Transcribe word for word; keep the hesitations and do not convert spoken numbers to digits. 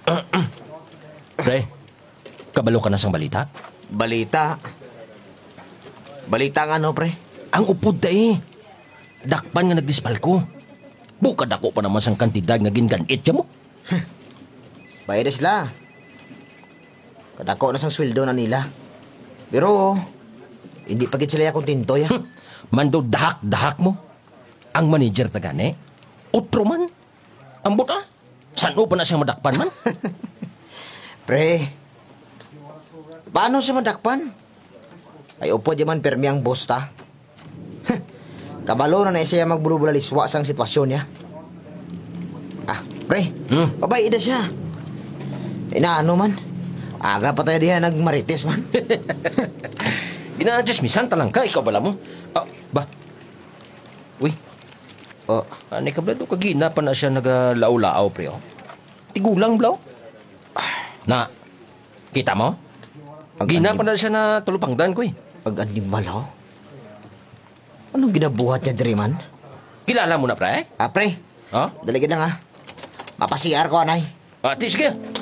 Pre, kabalo ka na sang balita? Balita. Balita nga ano, pre? Ang upod da eh. Dakpan nga nagdispal ko. Bukad ako pa naman sang kantidad nga ginganit siya mo. Bayad sila. Kadako na sang sweldo na nila. Pero, hindi pa gid sila kontento ya. Mando dahak-dahak mo. Ang manager ta gani. Otro man. Ambot ah. Saan pa na siya madakpan man? Pre, paano siya madakpan? Ay upo di man permi ang boss ta. Kabalo na na siya magbulubulaliswa sang sitwasyon niya. Ah, pre, Hmm? babay ida siya. Inaano man? Aga pa tayo diha nagmarites man. Ina-adjustmisan talang ka. Ikaw bala mo. Ah, ba? Uy, Oh, ani ka blado kagina pa na siya nagalaw-lao pre oh. Tigulang blaw. Na, kita mo? Gina pa na siya na tulupangdan ko eh. pag-animal ho? Anong ginabuhat niya, Dreman? Kilala mo na pre? Ah, pre, Ha? daligid lang ha. Mapasiyar ko, anay. Ah, di, sige.